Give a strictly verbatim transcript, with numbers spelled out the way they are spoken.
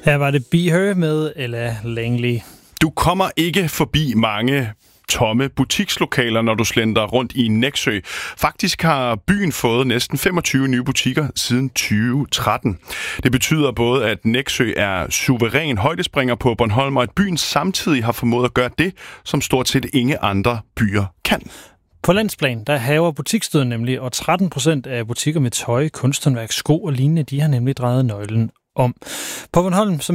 Her var det Be Her med Ella Langley. Du kommer ikke forbi mange tomme butikslokaler, når du slender rundt i Nexø. Faktisk har byen fået næsten femogtyve nye butikker siden tyve tretten. Det betyder både, at Nexø er suveræn højdespringer på Bornholm, og at byen samtidig har formået at gøre det, som stort set ingen andre byer kan. På landsplan, der haver butiksdøden nemlig, og tretten procent af butikker med tøj, kunsthåndværk, sko og lignende, de har nemlig drejet nøglen om. På Bornholm, som